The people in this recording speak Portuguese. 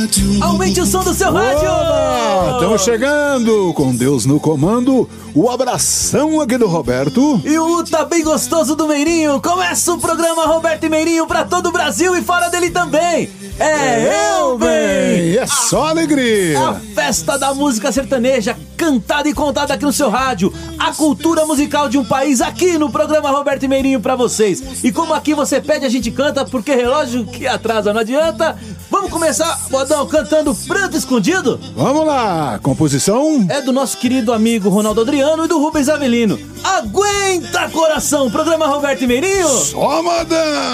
Aumente o som do seu rádio! Estamos chegando, com Deus no comando, o abração aqui do Roberto. E o Tá Bem Gostoso do Meirinho. Começa o programa Roberto e Meirinho pra todo o Brasil e fora dele também. Eu bem! É só alegria! A festa da música sertaneja, cantada e contada aqui no seu rádio. A cultura musical de um país aqui no programa Roberto e Meirinho pra vocês. E como aqui você pede, a gente canta, porque relógio que atrasa não adianta. Vamos começar, Bodão, cantando Pranto Escondido? Vamos lá, composição é do nosso querido amigo Ronaldo Adriano e do Rubens Avelino. Aguenta, coração! Programa Roberto e Meirinho. Só madame!